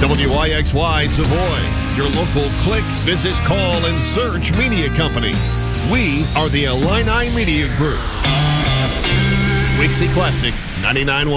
WIXY Savoy, your local click, visit, call, and search media company. We are the Illini Media Group. Wixie Classic 99.1.